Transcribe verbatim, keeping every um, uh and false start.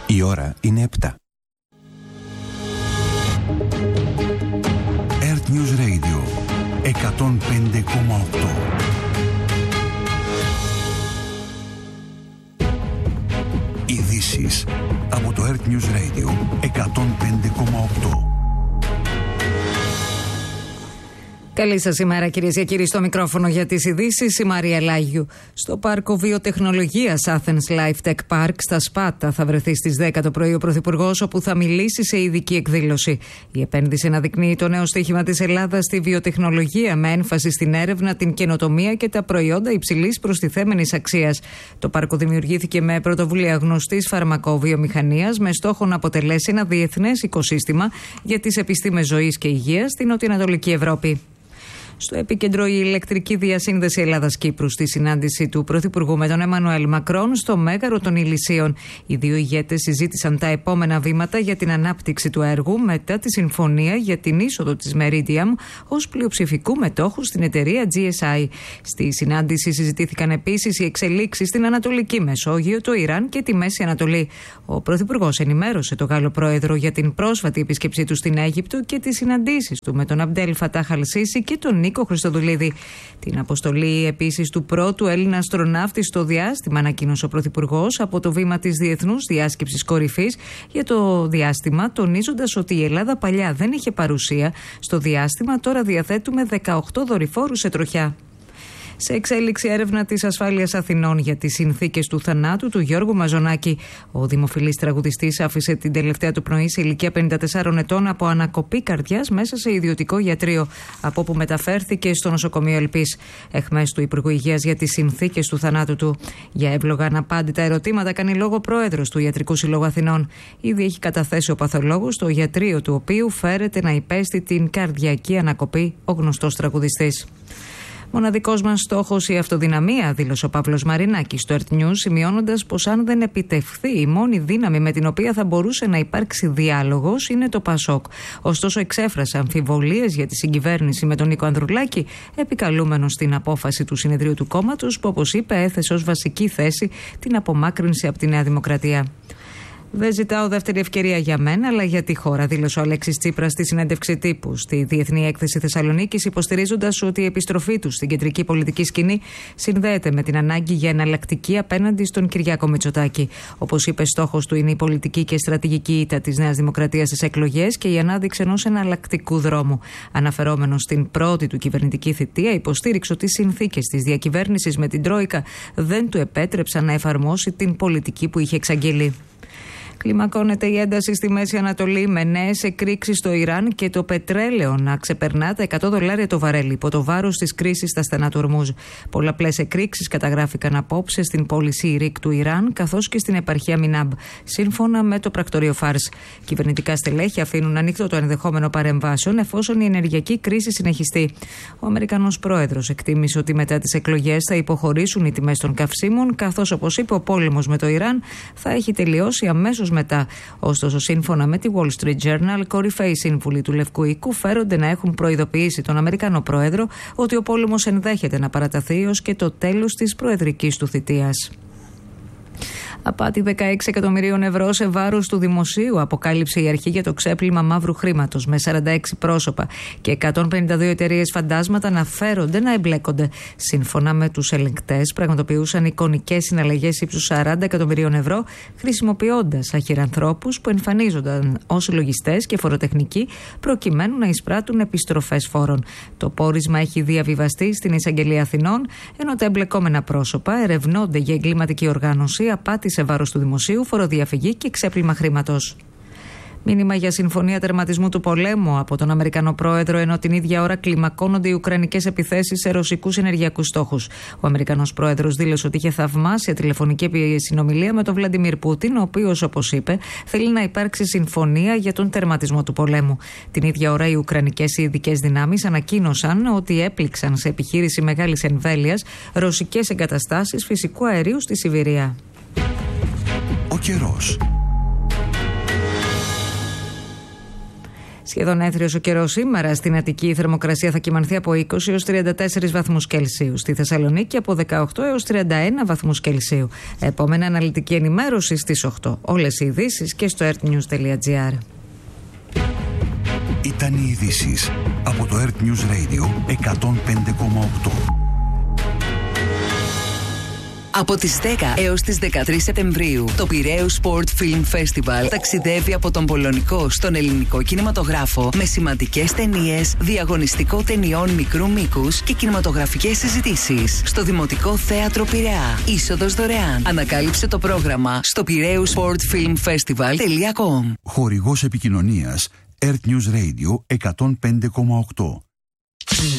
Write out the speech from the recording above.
Η ώρα είναι επτά. Earth News Radio εκατόν πέντε κόμμα οκτώ. Ειδήσεις από το Earth News Radio εκατόν πέντε κόμμα οκτώ. Καλή σας ημέρα, κυρίες και κύριοι, στο μικρόφωνο για τις ειδήσεις η Μαρία Λάγιου. Στο πάρκο βιοτεχνολογίας Athens Life Tech Park στα Σπάτα θα βρεθεί στις δέκα το πρωί ο Πρωθυπουργός, όπου θα μιλήσει σε ειδική εκδήλωση. Η επένδυση αναδεικνύει το νέο στοίχημα της Ελλάδας στη βιοτεχνολογία, με έμφαση στην έρευνα, την καινοτομία και τα προϊόντα υψηλής προστιθέμενης αξίας. Το πάρκο δημιουργήθηκε με πρωτοβουλία γνωστής φαρμακοβιομηχανίας, με στόχο να αποτελέσει ένα διεθνές οικοσύστημα για τις επιστήμες ζωής και υγείας στην νοτιοανατολική Ευρώπη. Στο επίκεντρο η ηλεκτρική διασύνδεση Ελλάδας-Κύπρου, στη συνάντηση του Πρωθυπουργού με τον Εμμανουέλ Μακρόν στο Μέγαρο των Ηλυσίων. Οι δύο ηγέτες συζήτησαν τα επόμενα βήματα για την ανάπτυξη του έργου μετά τη συμφωνία για την είσοδο της Meridiam ως πλειοψηφικού μετόχου στην εταιρεία τζι ες άι. Στη συνάντηση συζητήθηκαν επίσης οι εξελίξεις στην Ανατολική Μεσόγειο, το Ιράν και τη Μέση Ανατολή. Ο Πρωθυπουργός ενημέρωσε τον Γάλλο Πρόεδρο για την πρόσφατη επίσκεψή του στην Αίγυπτο και τις συναντήσεις του με τον Αμπντέλ Φατάχ Αλ-Σίσι και τον Νίκο Χριστοδουλίδη. Την αποστολή επίσης του πρώτου Έλληνα αστροναύτη στο διάστημα ανακοίνωσε ο Πρωθυπουργός από το βήμα της Διεθνούς Διάσκεψης Κορυφής για το διάστημα, τονίζοντας ότι η Ελλάδα παλιά δεν είχε παρουσία στο διάστημα, τώρα διαθέτουμε δεκαοκτώ δορυφόρους σε τροχιά. Σε εξέλιξη έρευνα της ασφάλειας Αθηνών για τις συνθήκες του θανάτου του Γιώργου Μαζονάκη. Ο δημοφιλής τραγουδιστής άφησε την τελευταία του πνοή σε ηλικία πενήντα τεσσάρων ετών από ανακοπή καρδιάς μέσα σε ιδιωτικό ιατρείο, από όπου μεταφέρθηκε στο νοσοκομείο Ελπής. Εχμές του Υπουργού Υγείας για τις συνθήκες του θανάτου του. Για εύλογα αναπάντητα ερωτήματα κάνει λόγο πρόεδρος του Ιατρικού Συλλόγου Αθηνών. Ήδη έχει καταθέσει ο παθολόγος, στο ιατρείο του οποίου φέρεται να υπέστη την καρδιακή ανακοπή ο γνωστός τραγουδιστής. Μοναδικός μας στόχος η αυτοδυναμία, δήλωσε ο Παύλος Μαρινάκης στο Earth News, σημειώνοντας πως αν δεν επιτευχθεί η μόνη δύναμη με την οποία θα μπορούσε να υπάρξει διάλογος είναι το Πασόκ. Ωστόσο, εξέφρασε αμφιβολίες για τη συγκυβέρνηση με τον Νίκο Ανδρουλάκη, επικαλούμενος στην απόφαση του συνεδρίου του κόμματος, που, όπως είπε, έθεσε ως βασική θέση την απομάκρυνση από τη Νέα Δημοκρατία. Δεν ζητάω δεύτερη ευκαιρία για μένα, αλλά για τη χώρα, δήλωσε ο Αλέξης Τσίπρας στη συνέντευξη τύπου στη Διεθνή Έκθεση Θεσσαλονίκης, υποστηρίζοντας ότι η επιστροφή του στην κεντρική πολιτική σκηνή συνδέεται με την ανάγκη για εναλλακτική απέναντι στον Κυριάκο Μητσοτάκη. Όπως είπε, στόχος του είναι η πολιτική και στρατηγική ήττα της Νέας Δημοκρατίας στις εκλογές και η ανάδειξη ενός εναλλακτικού δρόμου. Αναφερόμενος στην πρώτη του κυβερνητική θητεία, υποστήριξε ότι οι συνθήκες της διακυβέρνησης με την Τρόικα δεν του επέτρεψαν να εφαρμόσει την πολιτική που είχε εξαγγείλει. Κλιμακώνεται η ένταση στη Μέση Ανατολή, με νέες εκρήξεις στο Ιράν και το πετρέλαιο να ξεπερνά τα εκατό δολάρια το βαρέλι, υπό το βάρος της κρίσης στα στενά του Ορμούζ. Πολλαπλές εκρήξεις καταγράφηκαν απόψε στην πόλη Σιρίκ του Ιράν, καθώς και στην επαρχία Μινάμπ, σύμφωνα με το πρακτορείο Φάρς. Κυβερνητικά στελέχη αφήνουν ανοιχτό το ενδεχόμενο παρεμβάσεων εφόσον η ενεργειακή κρίση συνεχιστεί. Ο Αμερικανός πρόεδρος εκτίμησε ότι μετά τις εκλογές θα υποχωρήσουν οι τιμές των καυσίμων, καθώς, όπως είπε, ο πόλεμος με το Ιράν θα έχει τελειώσει αμέσως μετά. Ωστόσο, σύμφωνα με τη Wall Street Journal, κορυφαίοι σύμβουλοι του Λευκού Οίκου φέρονται να έχουν προειδοποιήσει τον Αμερικανό πρόεδρο ότι ο πόλεμος ενδέχεται να παραταθεί ως και το τέλος της προεδρικής του θητείας. Απάτη δεκαέξι εκατομμυρίων ευρώ σε βάρος του δημοσίου, αποκάλυψε η αρχή για το ξέπλυμα μαύρου χρήματος, με σαράντα έξι πρόσωπα και εκατόν πενήντα δύο εταιρείες φαντάσματα να φέρονται να εμπλέκονται. Σύμφωνα με τους ελεγκτές, πραγματοποιούσαν εικονικές συναλλαγές ύψους σαράντα εκατομμυρίων ευρώ, χρησιμοποιώντας αχυρανθρώπους που εμφανίζονταν ως λογιστές και φοροτεχνικοί, προκειμένου να εισπράττουν επιστροφές φόρων. Το πόρισμα έχει διαβιβαστεί στην Εισαγγελία Αθηνών, ενώ τα εμπλεκόμενα πρόσωπα ερευνώνται για εγκληματική οργάνωση, απάτη σε βάρος του δημοσίου, φοροδιαφυγή και ξέπλυμα χρήματος. Μήνυμα για συμφωνία τερματισμού του πολέμου από τον Αμερικανό πρόεδρο, ενώ την ίδια ώρα κλιμακώνονται οι ουκρανικές επιθέσεις σε ρωσικούς ενεργειακούς στόχους. Ο Αμερικανός πρόεδρος δήλωσε ότι είχε θαυμάσια τηλεφωνική συνομιλία με τον Βλαντιμίρ Πούτιν, ο οποίος, όπως είπε, θέλει να υπάρξει συμφωνία για τον τερματισμό του πολέμου. Την ίδια ώρα, οι ουκρανικές ειδικές δυνάμεις ανακοίνωσαν ότι έπληξαν σε επιχείρηση μεγάλης εμβέλειας ρωσικές εγκαταστάσεις φυσικού αερίου στη Σιβηρία. Ο καιρός. Σχεδόν έθριος ο καιρός σήμερα. Στην Αττική η θερμοκρασία θα κυμανθεί από είκοσι έως τριάντα τέσσερις βαθμούς Κελσίου. Στη Θεσσαλονίκη από δεκαοκτώ έως τριάντα ένα βαθμούς Κελσίου. Επόμενα αναλυτική ενημέρωση στις οκτώ. Όλες οι ειδήσεις και στο ertnews τελεία gr. Ήταν οι ειδήσεις από το Earth News Radio εκατόν πέντε κόμμα οκτώ. Από τις δέκα έως τις δεκατρείς Σεπτεμβρίου, το Πειραιώς Sport Film Festival ταξιδεύει από τον πολωνικό στον ελληνικό κινηματογράφο με σημαντικές ταινίες, διαγωνιστικό ταινιών μικρού μήκους και κινηματογραφικές συζητήσεις στο Δημοτικό Θέατρο Πειραιά. Είσοδος δωρεάν. Ανακάλυψε το πρόγραμμα στο πειραιώς σπορτ φιλμ φεστιβάλ τελεία κομ. Χορηγός επικοινωνίας Earth News Radio εκατόν πέντε κόμμα οκτώ.